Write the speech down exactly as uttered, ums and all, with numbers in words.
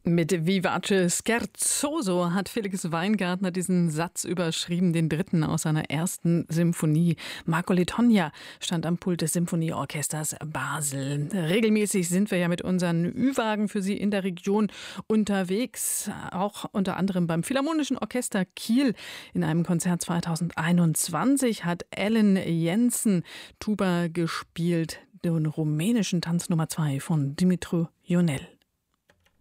Mit Vivace Scherzoso hat Felix Weingartner diesen Satz überschrieben, den dritten aus seiner ersten Symphonie. Marco Letogna stand am Pult des Symphonieorchesters Basel. Regelmäßig sind wir ja mit unseren Ü-Wagen für Sie in der Region unterwegs, auch unter anderem beim Philharmonischen Orchester Kiel. In einem Konzert zweitausendeinundzwanzig hat Alan Jensen Tuba gespielt, den rumänischen Tanz Nummer zwei von Dumitru Ionel.